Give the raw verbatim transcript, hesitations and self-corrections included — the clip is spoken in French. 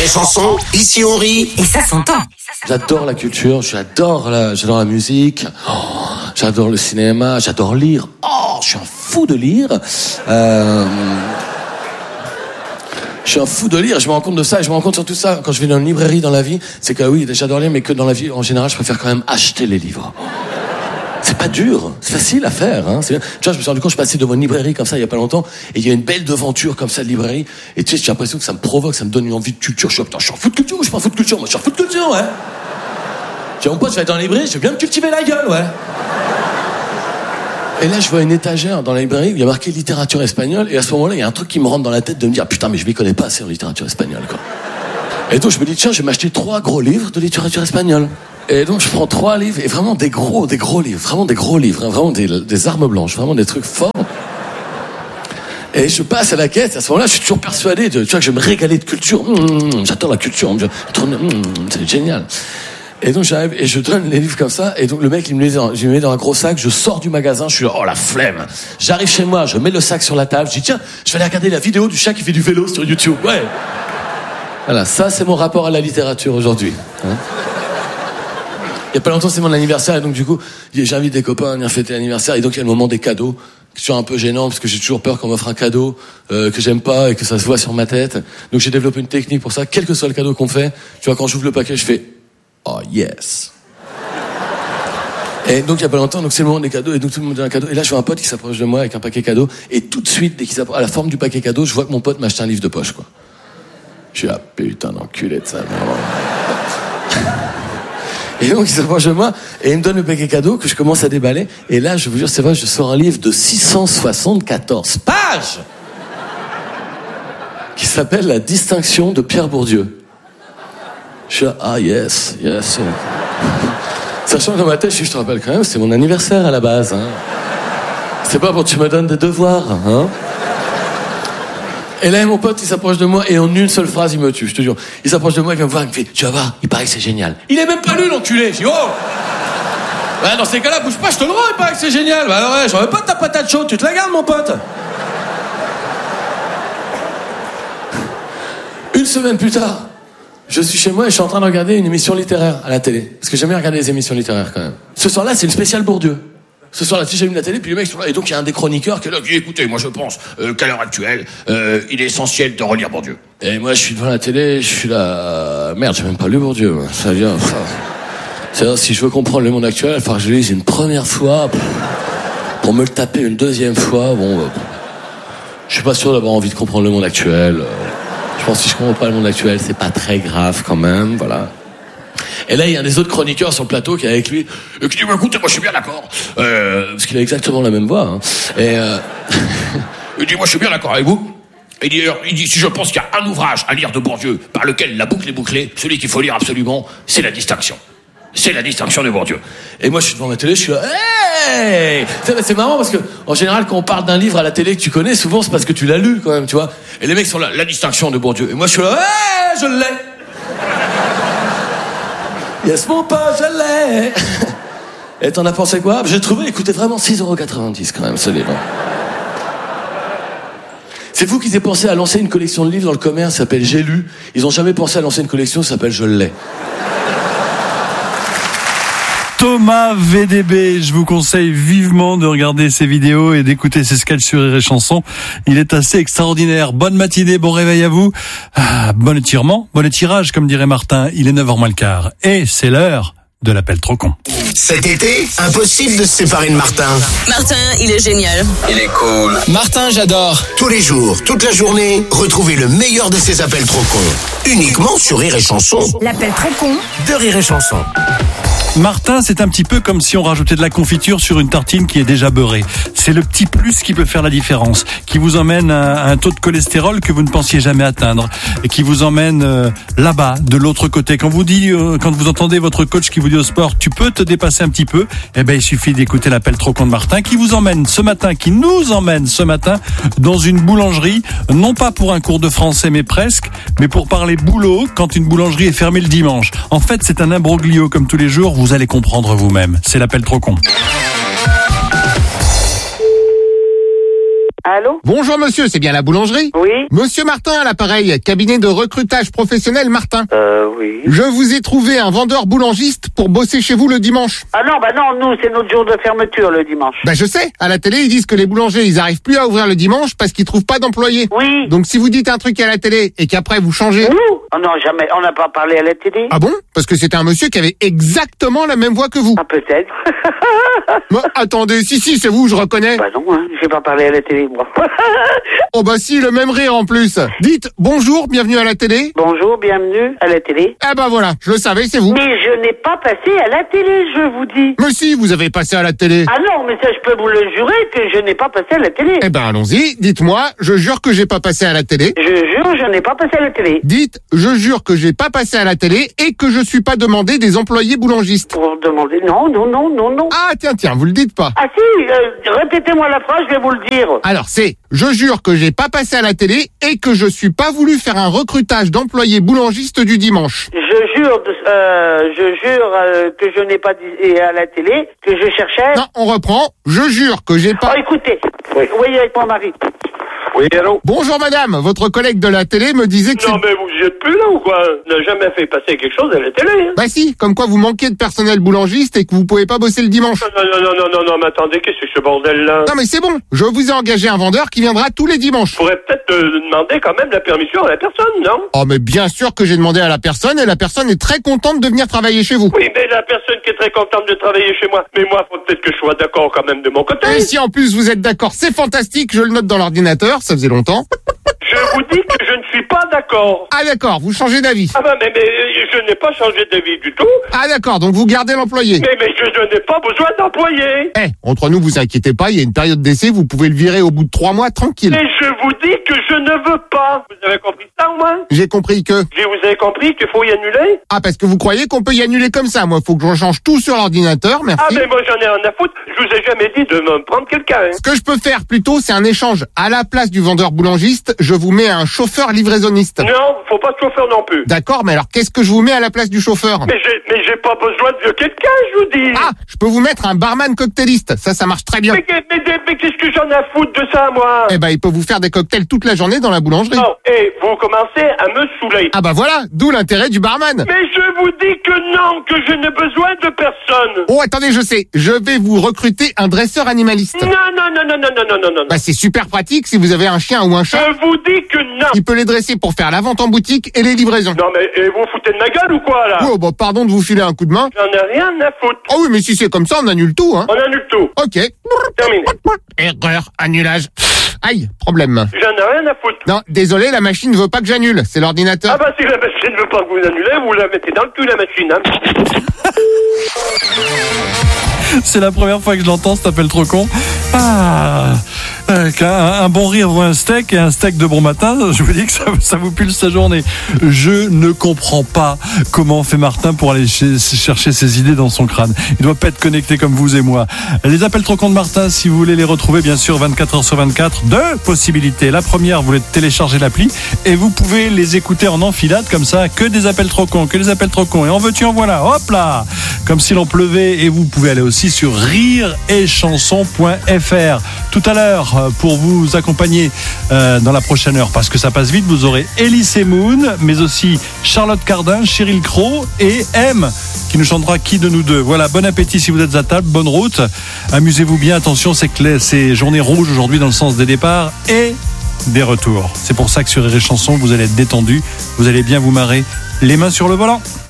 Chanson, ici on rit. Et ça s'entend. J'adore la culture, j'adore la, j'adore la musique, oh, j'adore le cinéma, j'adore lire. Oh, je suis un fou de lire. Euh... Je suis un fou de lire, je me rends compte de ça, et je me rends compte surtout ça, quand je vais dans une librairie dans la vie, c'est que oui, j'adore lire, mais que dans la vie, en général, je préfère quand même acheter les livres. C'est pas dur, c'est facile à faire, hein. C'est bien. Tu vois, je me suis rendu compte, je passais devant une librairie comme ça il y a pas longtemps, et il y a une belle devanture comme ça de librairie, et tu sais, j'ai l'impression que ça me provoque, ça me donne une envie de culture. Je suis, putain, je suis en fou de culture ou je suis pas en fou de culture? Moi, je suis en fou de culture, ouais. Tu vois, mon pote, je vais être dans la librairie, je vais bien me cultiver la gueule, ouais. Et là, je vois une étagère dans la librairie où il y a marqué littérature espagnole, et à ce moment-là, il y a un truc qui me rentre dans la tête de me dire, putain, mais je m'y connais pas assez en littérature espagnole, quoi. Et donc, je me dis, tiens, je vais m'acheter trois gros livres de littérature espagnole. Et donc, je prends trois livres, et vraiment des gros, des gros livres, vraiment des gros livres, hein, vraiment des, des armes blanches, vraiment des trucs forts. Et je passe à la caisse, à ce moment-là, je suis toujours persuadé de, tu vois, que je vais me régaler de culture. Mmh, j'adore la culture, mmh, c'est génial. Et donc j'arrive et je donne les livres comme ça, et donc le mec il me les met, je me mets dans un gros sac, je sors du magasin, je suis là, oh la flemme. J'arrive chez moi, je mets le sac sur la table, je dis tiens, je vais aller regarder la vidéo du chat qui fait du vélo sur YouTube. Ouais. Voilà, ça c'est mon rapport à la littérature aujourd'hui. Hein. Il y a pas longtemps c'est mon anniversaire, et donc du coup j'invite des copains à venir fêter l'anniversaire, et donc il y a le moment des cadeaux. C'est toujours un peu gênant parce que j'ai toujours peur qu'on m'offre un cadeau euh, que j'aime pas et que ça se voit sur ma tête. Donc j'ai développé une technique pour ça, quel que soit le cadeau qu'on fait. Tu vois, quand j'ouvre le paquet, je fais oh yes. Et donc il y a pas longtemps, donc c'est le moment des cadeaux, et donc tout le monde donne un cadeau. Et là je vois un pote qui s'approche de moi avec un paquet cadeau, et tout de suite dès qu'il s'approche à la forme du paquet cadeau, je vois que mon pote m'a acheté un livre de poche, quoi. Je suis là, putain d'enculé de ça. Et donc il s'approche de moi et il me donne le paquet cadeau que je commence à déballer. Et là, je vous jure, c'est vrai, je sors un livre de six cent soixante-quatorze pages qui s'appelle La distinction de Pierre Bourdieu. Je suis là, ah yes, yes. Sachant que dans ma tête, je te rappelle quand même, c'est mon anniversaire à la base. Hein. C'est pas pour que tu me donnes des devoirs. Hein. Et là, mon pote, il s'approche de moi, et en une seule phrase, il me tue, je te jure. Il s'approche de moi, il vient me voir, il me fait, tu vas voir, il paraît que c'est génial. Il est même pas lu, l'enculé. Je dis, oh! Bah, dans ces cas-là, bouge pas, je te le rends, il paraît que c'est génial. Bah, alors, ouais, j'en veux pas de ta patate chaude, tu te la gardes, mon pote. Une semaine plus tard, je suis chez moi et je suis en train de regarder une émission littéraire à la télé. Parce que j'aime bien regarder les émissions littéraires, quand même. Ce soir-là, c'est le spécial Bourdieu. Ce soir-là, si j'allume la télé, puis le mec sont là, et donc il y a un des chroniqueurs qui est là, qui dit, écoutez, moi je pense euh, qu'à l'heure actuelle, euh, il est essentiel de relire Bourdieu. Et moi je suis devant la télé, je suis là, merde, j'ai même pas lu Bourdieu, ça vient, ça. C'est-à-dire, si je veux comprendre le monde actuel, il faut que je le lise une première fois, pour, pour me le taper une deuxième fois, bon, euh, je suis pas sûr d'avoir envie de comprendre le monde actuel. Euh, je pense que si je comprends pas le monde actuel, c'est pas très grave quand même, voilà. Et là, il y a un des autres chroniqueurs sur le plateau qui est avec lui, et qui dit, bah, écoutez, moi je suis bien d'accord, euh, parce qu'il a exactement la même voix, hein. Et euh, il dit, moi je suis bien d'accord avec vous. Et il dit, il dit, si je pense qu'il y a un ouvrage à lire de Bourdieu par lequel la boucle est bouclée, celui qu'il faut lire absolument, c'est La distinction. C'est La distinction de Bourdieu. Et moi je suis devant ma télé, je suis là, hey! C'est, c'est marrant parce que, en général, quand on parle d'un livre à la télé que tu connais, souvent c'est parce que tu l'as lu quand même, tu vois. Et les mecs sont là, La distinction de Bourdieu. Et moi je suis là, hey, je l'ai! Yes, mon pote, je l'ai. Et t'en as pensé quoi? J'ai trouvé, il coûtait vraiment six euros quatre-vingt-dix quand même, ce livre. C'est vous qui avez pensé à lancer une collection de livres dans le commerce, ça s'appelle J'ai lu. Ils ont jamais pensé à lancer une collection, ça s'appelle Je l'ai. Thomas V D B, je vous conseille vivement de regarder ses vidéos et d'écouter ses sketchs sur Rire et Chanson. Il est assez extraordinaire. Bonne matinée, bon réveil à vous. Ah, bon étirement, bon étirage, comme dirait Martin. Il est neuf heures moins le quart. Et c'est l'heure de l'appel trop con. Cet été, impossible de se séparer de Martin. Martin, il est génial. Il est cool. Martin, j'adore. Tous les jours, toute la journée, retrouvez le meilleur de ses appels trop cons. Uniquement sur Rire et Chanson. L'appel trop con De Rire et Chanson. Martin, c'est un petit peu comme si on rajoutait de la confiture sur une tartine qui est déjà beurrée. C'est le petit plus qui peut faire la différence, qui vous emmène à un taux de cholestérol que vous ne pensiez jamais atteindre, et qui vous emmène euh, là-bas, de l'autre côté. Quand vous dit, euh, quand vous entendez votre coach qui vous dit au sport, tu peux te dépasser un petit peu, eh ben il suffit d'écouter l'appel trop con de Martin, qui vous emmène ce matin, qui nous emmène ce matin dans une boulangerie, non pas pour un cours de français, mais presque, mais pour parler boulot quand une boulangerie est fermée le dimanche. En fait, c'est un imbroglio comme tous les jours. Vous allez comprendre vous-même. C'est l'appel trop con. Allô? Bonjour monsieur, c'est bien la boulangerie? Oui? Monsieur Martin à l'appareil, cabinet de recrutage professionnel Martin. Euh, oui. Je vous ai trouvé un vendeur boulangiste pour bosser chez vous le dimanche. Ah non, bah non, nous, c'est notre jour de fermeture le dimanche. Bah je sais, à la télé ils disent que les boulangers ils arrivent plus à ouvrir le dimanche parce qu'ils trouvent pas d'employés. Oui. Donc si vous dites un truc à la télé et qu'après vous changez... Nous? Oh non, jamais, on n'a pas parlé à la télé. Ah bon? Parce que c'était un monsieur qui avait exactement la même voix que vous. Ah, peut-être. Bah, attendez, si si, c'est vous, je reconnais. Bah non, hein, j'ai pas parlé à la télé, moi. Oh bah si, le même rire en plus. Dites bonjour, bienvenue à la télé. Bonjour, bienvenue à la télé. Ah bah voilà, je le savais, c'est vous. Mais je n'ai pas passé à la télé, je vous dis. Mais si, vous avez passé à la télé. Ah non, mais ça, je peux vous le jurer que je n'ai pas passé à la télé. Eh ben allons-y, dites-moi, je jure que j'ai pas passé à la télé. Je jure, je n'ai pas passé à la télé. Dites, je jure que j'ai pas passé à la télé et que je suis pas demandé des employés boulangistes. Pour demander, non, non, non, non, non. Ah tiens, tiens, vous le dites pas. Ah si, euh, répétez-moi la phrase, je vais vous le dire. Alors c'est, je jure que j'ai pas passé à la télé et que je suis pas voulu faire un recrutage d'employés boulangistes du dimanche. Je jure, de- euh, je jure euh, que je n'ai pas dit à la télé que je cherchais. Non, on reprend. Je jure que j'ai Oh, pas... écoutez, oui, voyez avec mon mari. Oui, allô? Bonjour madame, votre collègue de la télé me disait que c'est... Non, mais vous y êtes plus là ou quoi? On n'a jamais fait passer quelque chose à la télé, hein? Bah si, comme quoi vous manquez de personnel boulangiste et que vous pouvez pas bosser le dimanche. Non, non, non, non, non, non, mais attendez, qu'est-ce que c'est ce bordel-là? Non mais c'est bon, je vous ai engagé un vendeur qui viendra tous les dimanches. Je pourrais peut-être euh, demander quand même la permission à la personne, non? Oh mais bien sûr que j'ai demandé à la personne et la personne est très contente de venir travailler chez vous. Oui, mais la personne qui est très contente de travailler chez moi. Mais moi, faut peut-être que je sois d'accord quand même de mon côté. Et si en plus vous êtes d'accord, c'est fantastique, je le note dans l'ordinateur, ça faisait longtemps. Je vous dis que je ne suis pas d'accord. Ah d'accord, vous changez d'avis. Ah ben, mais, mais je n'ai pas changé d'avis du tout. Ah d'accord, donc vous gardez l'employé. Mais, mais je, je n'ai pas besoin d'employés. Eh, entre nous, vous inquiétez pas, il y a une période d'essai, vous pouvez le virer au bout de trois mois, tranquille. Mais je vous dis que je ne veux pas. Vous avez compris ça au moins? J'ai compris que... Et vous avez compris qu'il faut y annuler? Ah, parce que vous croyez qu'on peut y annuler comme ça. Moi, faut que je change tout sur l'ordinateur, merci. Ah, mais moi j'en ai rien à foutre. Je vous ai jamais dit de me prendre quelqu'un. Hein. Ce que je peux faire plutôt, c'est un échange. À la place du vendeur boulangiste, je vous mets un chauffeur livraisonniste. Non, faut pas de chauffeur non plus. D'accord, mais alors qu'est-ce que je vous mets à la place du chauffeur? Mais j'ai, mais j'ai pas besoin de quelqu'un, je vous dis. Ah, je peux vous mettre un barman cocktailiste. Ça, ça marche très bien. Mais, mais, mais, mais qu'est-ce que j'en ai à foutre de ça, moi? Eh ben, il peut vous faire des cocktails toute la journée dans la boulangerie. Non, et vous commencez à me saouler. Ah bah voilà, d'où l'intérêt du barman. Mais je vous dis que non, que je n'ai besoin de personne. Oh, attendez, je sais. Je vais vous recruter un dresseur animaliste. Non, non, non, non, non, non, non, non, non. Bah, c'est super pratique si vous avez un chien ou un chat. Je vous dis que non. Il peut les dresser pour faire la vente en boutique et les livraisons. Non, mais et vous foutez de ma gueule ou quoi, là? Oh, bah, pardon de vous filer un coup de main. J'en ai rien à foutre. Oh oui, mais si c'est comme ça, on annule tout, hein. On annule tout. Ok. Terminé. Erreur, annulage. Aïe, problème. J'en ai rien à foutre. Non, désolé, la machine ne veut pas que j'annule. C'est l'ordinateur. Ah bah si la machine ne veut pas que vous annulez, vous la mettez dans le cul, la machine, hein. C'est la première fois que je l'entends, cet appel trop con. Ah, avec un, un bon rire ou un steak et un steak de bon matin, je vous dis que ça, ça vous pulse sa journée. Je ne comprends pas comment fait Martin pour aller chez, chercher ses idées dans son crâne. Il doit pas être connecté comme vous et moi. Les appels trop cons de Martin, si vous voulez les retrouver, bien sûr, vingt-quatre heures sur vingt-quatre, deux possibilités. La première, vous voulez télécharger l'appli et vous pouvez les écouter en enfilade comme ça, que des appels trop cons, que des appels trop cons. Et en veux-tu, en voilà, hop là, comme s'il en pleuvait. Et vous pouvez aller aussi sur rire et chanson point f r. Tout à l'heure, pour vous accompagner euh, dans la prochaine heure, parce que ça passe vite, vous aurez Elise Moon, mais aussi Charlotte Cardin, Cheryl Crow et M, qui nous chantera Qui de nous deux. Voilà, bon appétit si vous êtes à table, bonne route. Amusez-vous bien, attention, c'est que c'est journée rouge aujourd'hui dans le sens des départs et des retours. C'est pour ça que sur Rire et Chanson, vous allez être détendu, vous allez bien vous marrer, les mains sur le volant.